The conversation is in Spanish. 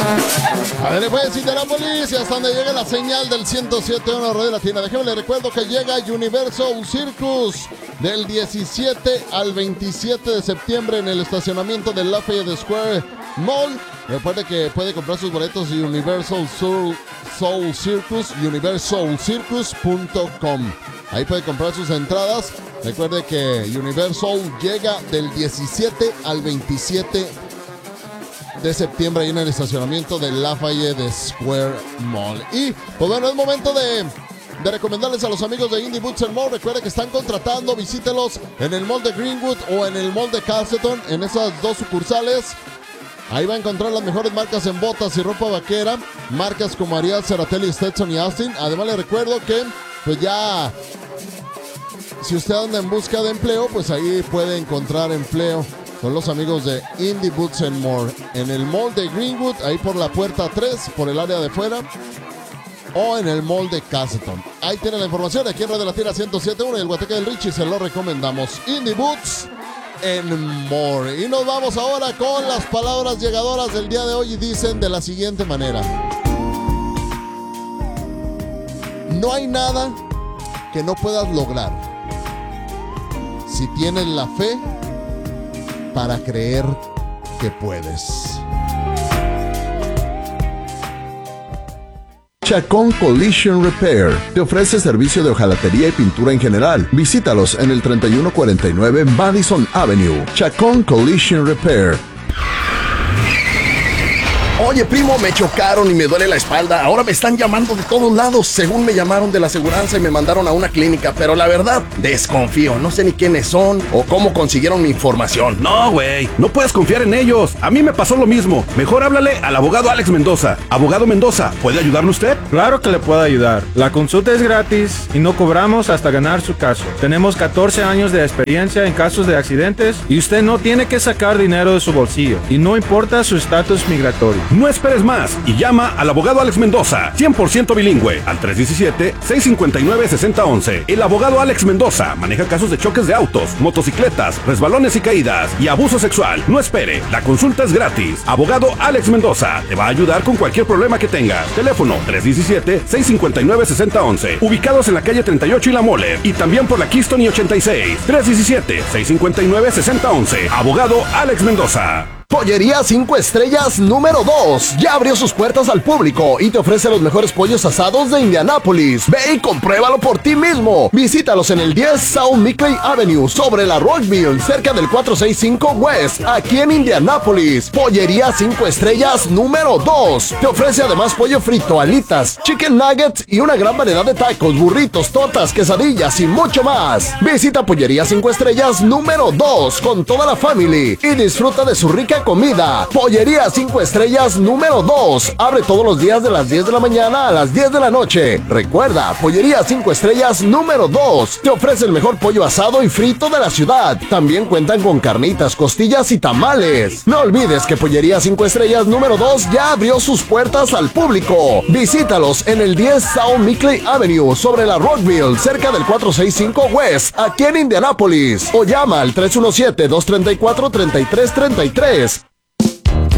A ver, pues, Indianapolis, y hasta donde llega la señal del 107.1 Radio Latina. Déjeme le recuerdo que llega Universal Circus del 17 al 27 de septiembre en el estacionamiento del Lafayette Square Mall. Recuerde que puede comprar sus boletos de Universal Soul Circus, universalcircus.com. Ahí puede comprar sus entradas. Recuerde que Universal llega del 17 al 27 de septiembre ahí en el estacionamiento del Lafayette Square Mall. Y pues bueno, es momento de recomendarles a los amigos de Indie Boots and More. Recuerde que están contratando, visítelos en el mall de Greenwood o en el mall de Castleton, en esas dos sucursales. Ahí va a encontrar las mejores marcas en botas y ropa vaquera, marcas como Ariat, Ceratelli, Stetson y Austin. Además le recuerdo que pues ya, si usted anda en busca de empleo, pues ahí puede encontrar empleo con los amigos de Indie Boots and More en el mall de Greenwood, ahí por la puerta 3, por el área de fuera, o en el mall de Castleton. Ahí tiene la información aquí en Radio Latina 107.1 y el Guateque del Richie, se lo recomendamos. Indie Boots and More. Y nos vamos ahora con las palabras llegadoras del día de hoy, y dicen de la siguiente manera: no hay nada que no puedas lograr si tienes la fe para creer que puedes. Chacón Collision Repair te ofrece servicio de hojalatería y pintura en general. Visítalos en el 3149 Madison Avenue. Chacón Collision Repair. Oye, primo, me chocaron y me duele la espalda. Ahora me están llamando de todos lados. Según me llamaron de la aseguranza y me mandaron a una clínica, pero la verdad, desconfío. No sé ni quiénes son o cómo consiguieron mi información. No, güey, no puedes confiar en ellos. A mí me pasó lo mismo. Mejor háblale al abogado Alex Mendoza. Abogado Mendoza, ¿puede ayudarle usted? Claro que le puedo ayudar. La consulta es gratis y no cobramos hasta ganar su caso. Tenemos 14 años de experiencia en casos de accidentes y usted no tiene que sacar dinero de su bolsillo. Y no importa su estatus migratorio. No esperes más y llama al abogado Alex Mendoza, 100% bilingüe, al 317-659-6011. El abogado Alex Mendoza maneja casos de choques de autos, motocicletas, resbalones y caídas y abuso sexual. No espere, la consulta es gratis. Abogado Alex Mendoza te va a ayudar con cualquier problema que tengas. Teléfono 317-659-6011. Ubicados en la calle 38 y La Mole, y también por la Keystone y 86. 317-659-6011. Abogado Alex Mendoza. Pollería 5 Estrellas número 2 ya abrió sus puertas al público y te ofrece los mejores pollos asados de Indianápolis. Ve y compruébalo por ti mismo. Visítalos en el 10 South Mickley Avenue, sobre la Rockville, cerca del 465 West, aquí en Indianápolis. Pollería 5 Estrellas número 2 te ofrece además pollo frito, alitas, chicken nuggets y una gran variedad de tacos, burritos, tortas, quesadillas y mucho más. Visita Pollería 5 Estrellas número 2 con toda la family y disfruta de su rica comida. Pollería 5 Estrellas número 2 abre todos los días de las 10 de la mañana a las 10 de la noche. Recuerda, Pollería 5 Estrellas número 2 te ofrece el mejor pollo asado y frito de la ciudad. También cuentan con carnitas, costillas y tamales. No olvides que Pollería 5 Estrellas número 2 ya abrió sus puertas al público. Visítalos en el 10 South Mickley Avenue, sobre la Rockville, cerca del 465 West, aquí en Indianápolis. O llama al 317-234-3333.